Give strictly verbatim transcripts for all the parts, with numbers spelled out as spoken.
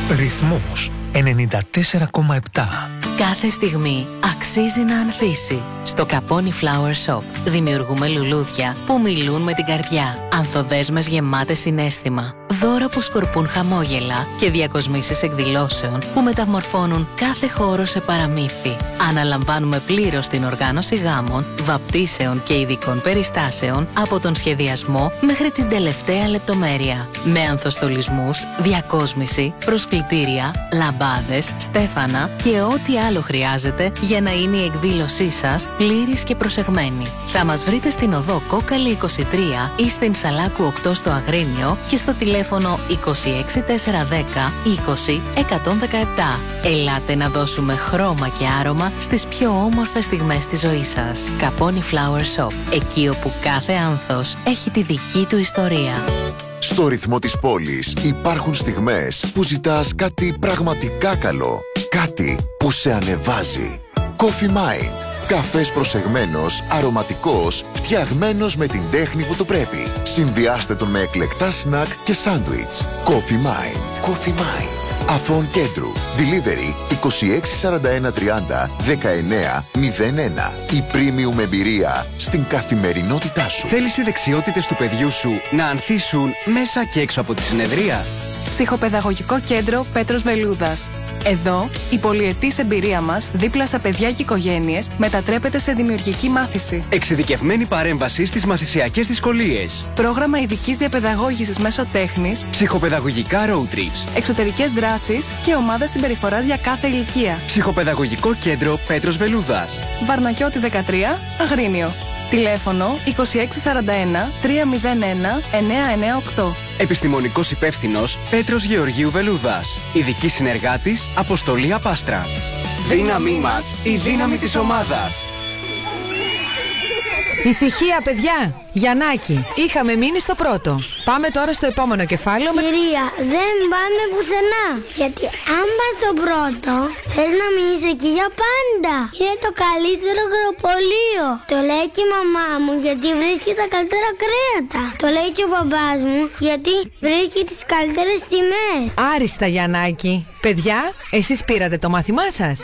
Ρυθμός ενενήντα τέσσερα κόμμα επτά. Κάθε στιγμή αξίζει να ανθίσει. Στο Καπόνι Flower Shop δημιουργούμε λουλούδια που μιλούν με την καρδιά. Ανθοδέσμες γεμάτες συναίσθημα. Δώρα που σκορπούν χαμόγελα και διακοσμήσεις εκδηλώσεων που μεταμορφώνουν κάθε χώρο σε παραμύθι. Αναλαμβάνουμε πλήρως την οργάνωση γάμων, βαπτίσεων και ειδικών περιστάσεων από τον σχεδιασμό μέχρι την τελευταία λεπτομέρεια. Με ανθοστολισμούς, διακόσμηση, προσκλητήρια, λαμπάδες, στέφανα και ό,τι άλλο χρειάζεται για να είναι η εκδήλωσή σας πλήρης και προσεγμένη. Θα μας βρείτε στην οδό Κόκαλη είκοσι τρία ή στην Σαλάκου οκτώ στο Αγρίνιο και στο τηλέφωνο είκοσι έξι τετρακόσια δέκα είκοσι εκατόν δεκαεπτά. Ελάτε να δώσουμε χρώμα και άρωμα στις πιο όμορφες στιγμές της ζωής σας. Καπόνι Flower Shop. Εκεί όπου κάθε άνθος έχει τη δική του ιστορία. Στο ρυθμό της πόλης υπάρχουν στιγμές που ζητάς κάτι πραγματικά καλό. Κάτι που σε ανεβάζει. Coffee Mind. Καφές προσεγμένος, αρωματικός, φτιαγμένος με την τέχνη που του πρέπει. Συνδυάστε τον με εκλεκτά σνακ και σάντουιτς. Coffee Mind. Coffee Mind. Αφών Κέντρου. Delivery είκοσι έξι σαράντα ένα τριάντα δεκαεννέα μηδέν ένα. Η premium εμπειρία στην καθημερινότητά σου. Θέλεις οι δεξιότητες του παιδιού σου να ανθίσουν μέσα και έξω από τη συνεδρία? Ψυχοπαιδαγωγικό κέντρο Πέτρος Βελούδας. Εδώ, η πολυετής εμπειρία μας δίπλα σε παιδιά και οικογένειες μετατρέπεται σε δημιουργική μάθηση. Εξειδικευμένη παρέμβαση στις μαθησιακές δυσκολίες. Πρόγραμμα ειδικής διαπαιδαγώγησης μέσω τέχνης. Ψυχοπαιδαγωγικά road trips. Εξωτερικές δράσεις και ομάδες συμπεριφοράς για κάθε ηλικία. Ψυχοπαιδαγωγικό κέντρο Πέτρος Βελούδας. Βαρνακιώτη δεκατρία, Αγρίνιο. Τηλέφωνο είκοσι έξι σαράντα ένα τριακόσια ένα εννιακόσια ενενήντα οκτώ. Επιστημονικός υπεύθυνος Πέτρος Γεωργίου Βελούδας. Ειδική συνεργάτης Αποστολή Απάστρα. Δύναμή μας, η δύναμη της ομάδας. Ησυχία, παιδιά! Γιαννάκη, είχαμε μείνει στο πρώτο. Πάμε τώρα στο επόμενο κεφάλαιο. Κυρία, δεν πάμε πουθενά. Γιατί αν πας στο πρώτο, θέλει να μείνεις εκεί για πάντα. Είναι το καλύτερο αγροπολείο. Το λέει και η μαμά μου γιατί βρίσκει τα καλύτερα κρέατα. Το λέει και ο μπαμπάς μου γιατί βρίσκει τις καλύτερες τιμές. Άριστα, Γιαννάκη. Παιδιά, εσείς πήρατε το μάθημά σας?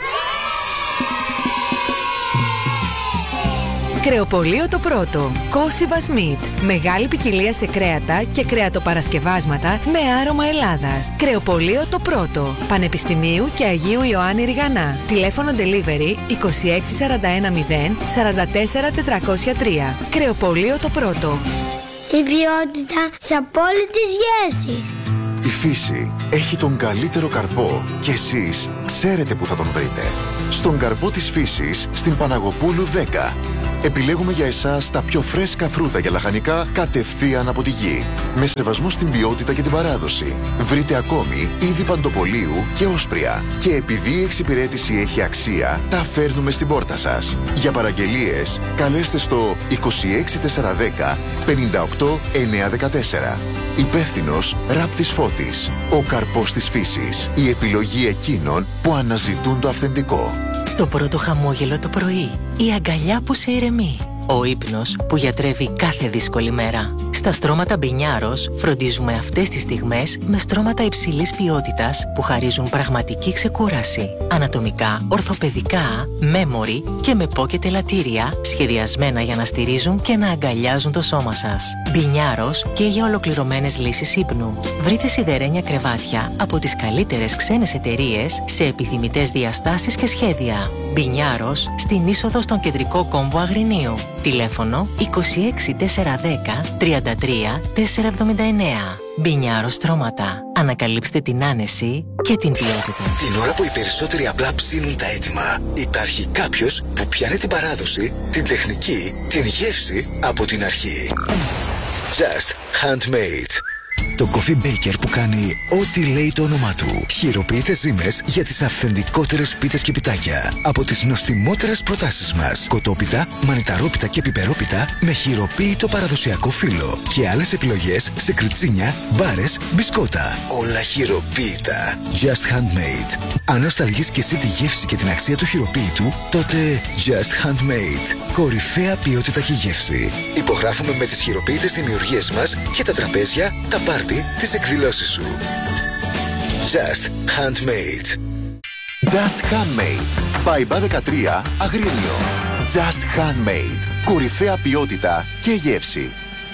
Κρεοπωλείο το πρώτο. Κόσιβας Meat. Μεγάλη ποικιλία σε κρέατα και κρεατοπαρασκευάσματα με άρωμα Ελλάδας. Κρεοπωλείο το πρώτο. Πανεπιστημίου και Αγίου Ιωάννη Ριγανά. Τηλέφωνο delivery είκοσι έξι σαράντα ένα μηδέν σαράντα τέσσερα τετρακόσια τρία. Κρεοπωλείο το πρώτο. Η ποιότητα σε απόλυτης γεύσης. Η φύση έχει τον καλύτερο καρπό και εσείς ξέρετε που θα τον βρείτε. Στον καρπό της φύσης στην Παναγοπούλου δέκα. Επιλέγουμε για εσάς τα πιο φρέσκα φρούτα και λαχανικά κατευθείαν από τη γη. Με σεβασμό στην ποιότητα και την παράδοση. Βρείτε ακόμη είδη παντοπολίου και όσπρια. Και επειδή η εξυπηρέτηση έχει αξία, τα φέρνουμε στην πόρτα σας. Για παραγγελίες, καλέστε στο είκοσι έξι τετρακόσια δέκα πενήντα οκτώ εννιακόσια δεκατέσσερα. Υπεύθυνος Ράπτης Φώτης. Ο καρπός της φύσης. Η επιλογή εκείνων που αναζητούν το αυθεντικό. Το πρώτο χαμόγελο το πρωί. Η αγκαλιά που σε ηρεμεί. Ο ύπνος που γιατρεύει κάθε δύσκολη μέρα. Στα στρώματα Μπινιάρος φροντίζουμε αυτές τις στιγμές με στρώματα υψηλής ποιότητας που χαρίζουν πραγματική ξεκούραση. Ανατομικά, ορθοπαιδικά, memory και με pocket ελαττήρια σχεδιασμένα για να στηρίζουν και να αγκαλιάζουν το σώμα σας. Μπινιάρος και για ολοκληρωμένες λύσεις ύπνου. Βρείτε σιδερένια κρεβάτια από τις καλύτερες ξένες εταιρείες σε επιθυμητές διαστάσεις και σχέδια. Μπινιάρος στην είσοδο στον κεντρικό κόμβο Αγρινίου. Τηλέφωνο είκοσι έξι τετρακόσια δέκα τριάντα τρία τετρακόσια εβδομήντα εννέα. Μπινιάρος Στρώματα. Ανακαλύψτε την άνεση και την ποιότητα. Την ώρα που οι περισσότεροι απλά ψήνουν τα έτοιμα, υπάρχει κάποιος που πιάνει την παράδοση, την τεχνική, την γεύση από την αρχή. Just Handmade. Το Coffee Baker που κάνει ό,τι λέει το όνομά του. Χειροποίητες ζύμες για τις αυθεντικότερες πίτες και πιτάκια. Από τις νοστιμότερες προτάσεις μας. Κοτόπιτα, μανιταρόπιτα και πιπερόπιτα με χειροποίητο παραδοσιακό φύλλο. Και άλλες επιλογές σε κριτσίνια, μπάρες, μπισκότα. Όλα χειροποίητα. Just Handmade. Αν νοσταλγείς και εσύ τη γεύση και την αξία του χειροποίητου, τότε Just Handmade. Κορυφαία ποιότητα και γεύση. Υπογράφουμε με τις χειροποίητες δημιουργίες μας για τα τραπέζια, τα πάρτι, τις εκδηλώσεις σου. Just Handmade. Just Handmade. Παϊμπά δεκατρία, Αγρίνιο. Just Handmade. Κορυφαία ποιότητα και γεύση.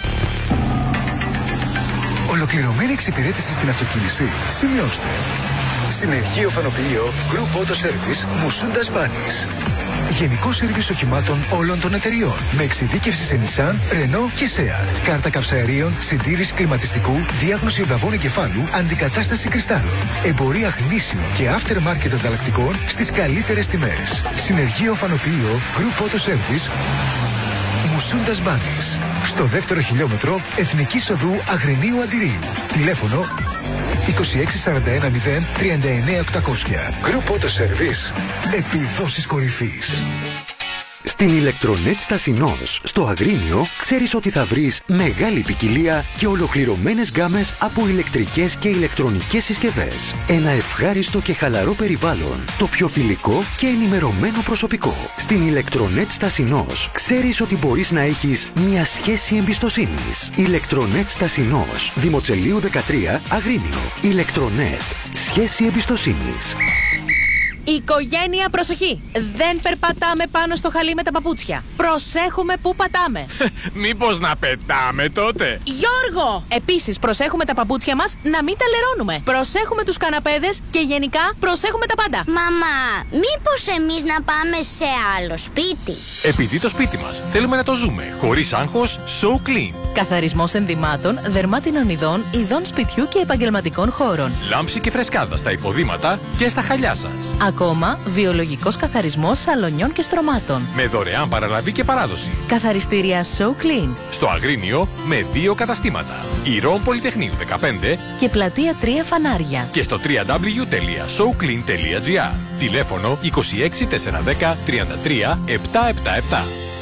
Ολοκληρωμένη εξυπηρέτηση στην αυτοκίνηση. Σημειώστε. Συνεργείο Φανοποιείο Group Auto Service Μουσούντας Μπάνης. Γενικό σερβις οχημάτων όλων των εταιριών. Με εξειδίκευση σε Nissan, Renault και Seat. Κάρτα καυσαερίων, συντήρηση κλιματιστικού, διάγνωση βλαβών εγκεφάλου, αντικατάσταση κρυστάλλων. Εμπορία γνήσιων και aftermarket ανταλλακτικών στις καλύτερες τιμές. Συνεργείο Φανοποιείο Group Auto Service Μουσούντας Μπάνης. Στο δεύτερο χιλιόμετρο Εθνικής Οδού Αγρινίου Αντιρίου. Τηλέφωνο είκοσι έξι σαράντα ένα μηδέν τριάντα εννέα οκτακόσια. Group Auto Service. Επιδόσεις κορυφής. Στην Ηλεκτρονέτ Στασινός, στο Αγρίνιο, ξέρεις ότι θα βρεις μεγάλη ποικιλία και ολοκληρωμένες γκάμες από ηλεκτρικές και ηλεκτρονικές συσκευές. Ένα ευχάριστο και χαλαρό περιβάλλον, το πιο φιλικό και ενημερωμένο προσωπικό. Στην Ηλεκτρονέτ Στασινός, ξέρεις ότι μπορείς να έχεις μια σχέση εμπιστοσύνης. Ηλεκτρονέτ Στασινός, Δημοτσελείου δεκατρία, Αγρίνιο. Ηλεκτρονέτ, σχέση εμπιστοσύνης. Οικογένεια, προσοχή! Δεν περπατάμε πάνω στο χαλί με τα παπούτσια. Προσέχουμε πού πατάμε. Μήπως να πετάμε τότε? Γιώργο! Επίσης, προσέχουμε τα παπούτσια μας να μην τα λερώνουμε. Προσέχουμε τους καναπέδες και γενικά προσέχουμε τα πάντα. Μαμά, μήπως εμείς να πάμε σε άλλο σπίτι? Επειδή το σπίτι μας θέλουμε να το ζούμε χωρίς άγχος, So Clean. Καθαρισμός ενδυμάτων, δερμάτινων ειδών, ειδών σπιτιού και επαγγελματικών χώρων. Λάμψη και φρεσκάδα στα υποδήματα και στα χαλιά σας. Ακόμα, βιολογικός καθαρισμός σαλονιών και στρωμάτων. Με δωρεάν παραλαβή και παράδοση. Καθαριστήρια So Clean. Στο Αγρίνιο με δύο καταστήματα. Ηρών Πολυτεχνείου δεκαπέντε και Πλατεία τρία Φανάρια. Και στο double-u double-u double-u τελεία so clean τελεία gr. Τηλέφωνο είκοσι έξι τετρακόσια δέκα τριάντα τρία επτακόσια εβδομήντα επτά.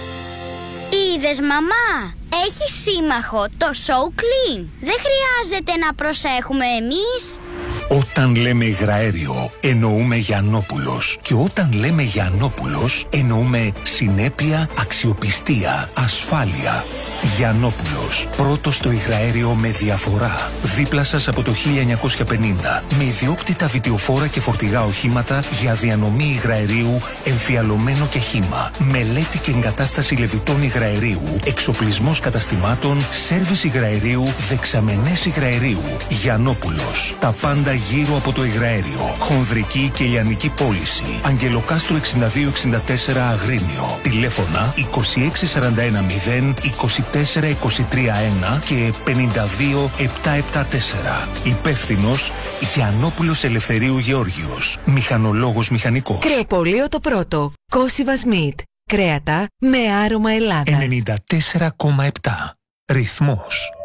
Είδες, μαμά, έχει σύμμαχο το So Clean. Δεν χρειάζεται να προσέχουμε εμείς. Όταν λέμε υγραέριο, εννοούμε Γιαννόπουλος. Και όταν λέμε Γιαννόπουλος, εννοούμε συνέπεια, αξιοπιστία, ασφάλεια. Γιαννόπουλος. Πρώτος στο υγραέριο με διαφορά. Δίπλα σας από το χίλια εννιακόσια πενήντα. Με ιδιόκτητα βιτιοφόρα και φορτηγά οχήματα για διανομή υγραερίου, εμφιαλωμένο και χύμα. Μελέτη και εγκατάσταση λεβιτών υγραερίου. Εξοπλισμός καταστημάτων, σέρβις υγραερίου, δεξαμενές υγραερίου. Γιαννόπουλος. Τα πάντα γύρω από το υγραέριο. Χονδρική και λιανική πώληση. Αγγελοκάστρου εξήντα δύο εξήντα τέσσερα Αγρίνιο. Τηλέφωνα είκοσι έξι σαράντα ένα μηδέν είκοσι τέσσερα είκοσι τρία ένα και πενήντα δύο επτακόσια εβδομήντα τέσσερα. Υπεύθυνος Γιαννόπουλος Ελευθερίου Γεώργιος. Μηχανολόγος μηχανικός. Κρεοπωλείο το πρώτο. Κόσιβας Μιτ. Κρέατα με άρωμα Ελλάδας. ενενήντα τέσσερα κόμμα επτά. Ρυθμός.